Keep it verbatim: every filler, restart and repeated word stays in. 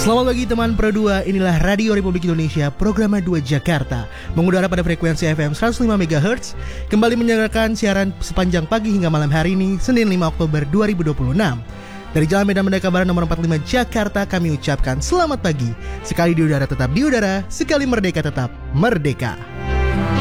Selamat pagi teman Pro dua, inilah Radio Republik Indonesia, program dua Jakarta, mengudara pada frekuensi F M seratus lima megahertz, kembali menyegarkan siaran sepanjang pagi hingga malam hari ini, Senin lima Oktober dua ribu dua puluh enam. Dari Jalan Medan Merdeka Barat nomor empat puluh lima Jakarta, kami ucapkan selamat pagi. Sekali di udara tetap di udara, sekali merdeka tetap merdeka.